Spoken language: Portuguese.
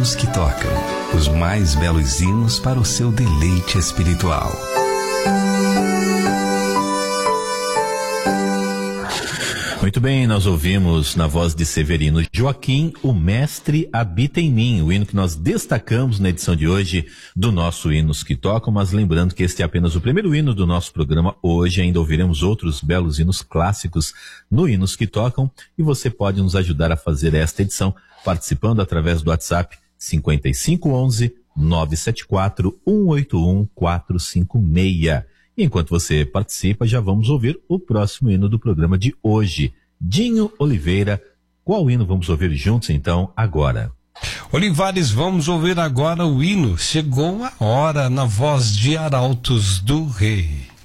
hinos que tocam, os mais belos hinos para o seu deleite espiritual. Muito bem, nós ouvimos na voz de Severino Joaquim, O Mestre Habita em Mim, o hino que nós destacamos na edição de hoje do nosso Hinos que Tocam, mas lembrando que este é apenas o primeiro hino do nosso programa. Hoje ainda ouviremos outros belos hinos clássicos no Hinos que Tocam, e você pode nos ajudar a fazer esta edição participando através do WhatsApp 5511-974-181-456. E enquanto você participa, já vamos ouvir o próximo hino do programa de hoje. Dinho Oliveira, qual hino vamos ouvir juntos então agora? Olivares, vamos ouvir agora o hino Chegou a Hora, na voz de Arautos do Rei.